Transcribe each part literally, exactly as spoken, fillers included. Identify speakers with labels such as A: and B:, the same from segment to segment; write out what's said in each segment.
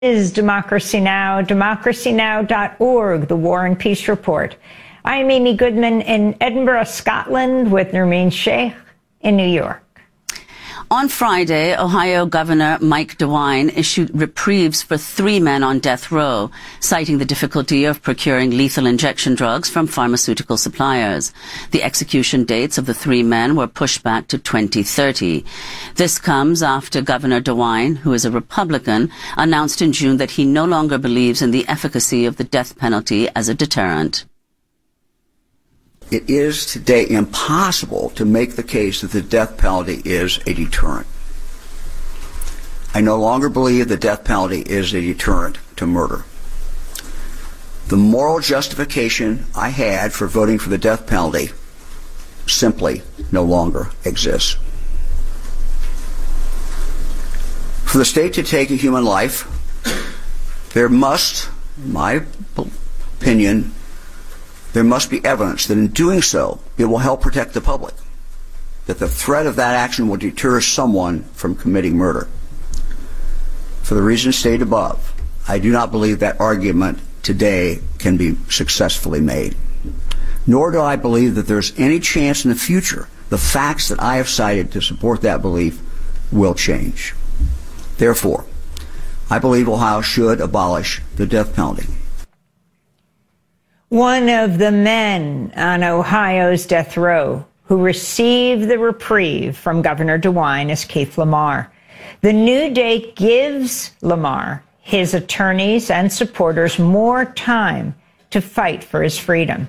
A: Is Democracy Now!, democracy now dot org, the War and Peace Report. I'm Amy Goodman in Edinburgh, Scotland, with Nermeen Sheikh in New York.
B: On Friday, Ohio Governor Mike DeWine issued reprieves for three men on death row, citing the difficulty of procuring lethal injection drugs from pharmaceutical suppliers. The execution dates of the three men were pushed back to twenty thirty. This comes after Governor DeWine, who is a Republican, announced in June that he no longer believes in the efficacy of the death penalty as a deterrent.
C: It is today impossible to make the case that the death penalty is a deterrent. I no longer believe the death penalty is a deterrent to murder. The moral justification I had for voting for the death penalty simply no longer exists. For the state to take a human life, there must, in my opinion, there must be evidence that in doing so, it will help protect the public, that the threat of that action will deter someone from committing murder. For the reasons stated above, I do not believe that argument today can be successfully made. Nor do I believe that there's any chance in the future the facts that I have cited to support that belief will change. Therefore, I believe Ohio should abolish the death penalty.
A: One of the men on Ohio's death row who received the reprieve from Governor DeWine is Keith Lamar. The new date gives Lamar, his attorneys and supporters more time to fight for his freedom.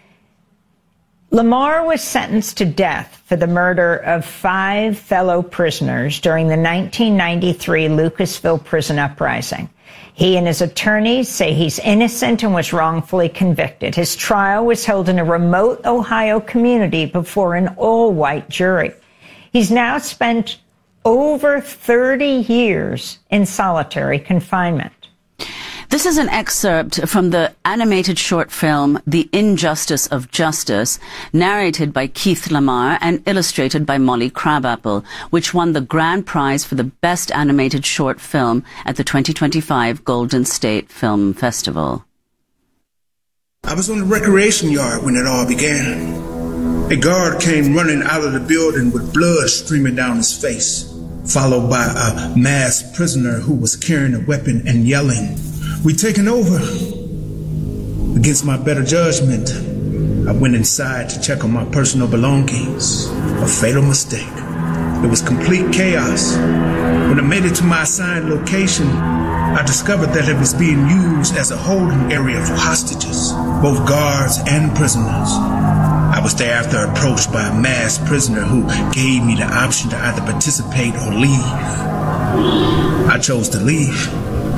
A: Lamar was sentenced to death for the murder of five fellow prisoners during the nineteen ninety-three Lucasville prison uprising. He and his attorneys say he's innocent and was wrongfully convicted. His trial was held in a remote Ohio community before an all-white jury. He's now spent over thirty years in solitary confinement.
B: This is an excerpt from the animated short film The Injustice of Justice, narrated by Keith Lamar and illustrated by Molly Crabapple, which won the grand prize for the best animated short film at the twenty twenty-five Golden State Film Festival.
D: I was on the recreation yard when it all began. A guard came running out of the building with blood streaming down his face, followed by a masked prisoner who was carrying a weapon and yelling, "We taking over." Against my better judgment, I went inside to check on my personal belongings. A fatal mistake. It was complete chaos. When I made it to my assigned location, I discovered that it was being used as a holding area for hostages, both guards and prisoners. I was thereafter approached by a masked prisoner who gave me the option to either participate or leave. I chose to leave.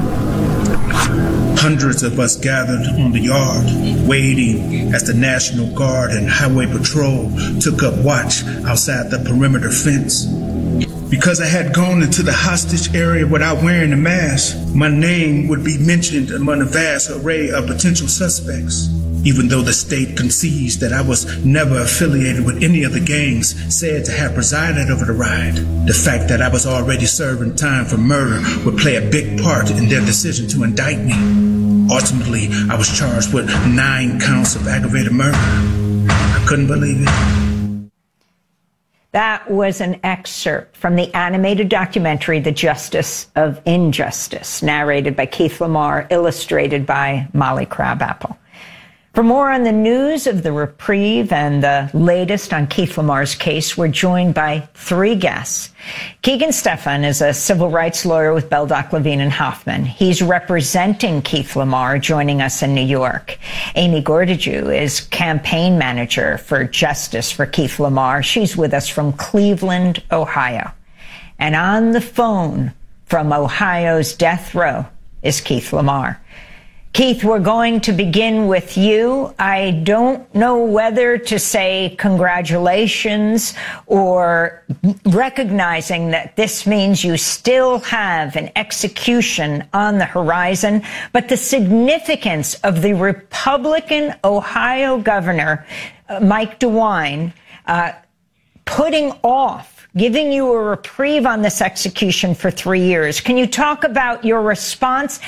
D: Hundreds of us gathered on the yard, waiting as the National Guard and Highway Patrol took up watch outside the perimeter fence. Because I had gone into the hostage area without wearing a mask, my name would be mentioned among a vast array of potential suspects. Even though the state concedes that I was never affiliated with any of the gangs said to have presided over the riot, the fact that I was already serving time for murder would play a big part in their decision to indict me. Ultimately, I was charged with nine counts of aggravated murder. I couldn't believe it.
A: That was an excerpt from the animated documentary, The Justice of Injustice, narrated by Keith Lamar, illustrated by Molly Crabapple. For more on the news of the reprieve and the latest on Keith Lamar's case, we're joined by three guests. Keegan Stephan is a civil rights lawyer with Beldock, Levine and Hoffman. He's representing Keith Lamar, joining us in New York. Amy Gordiju is campaign manager for Justice for Keith Lamar. She's with us from Cleveland, Ohio. And on the phone from Ohio's death row is Keith Lamar. Keith, we're going to begin with you. I don't know whether to say congratulations or recognizing that this means you still have an execution on the horizon, but the significance of the Republican Ohio governor, uh, Mike DeWine, uh, putting off giving you a reprieve on this execution for three years. Can you talk about your response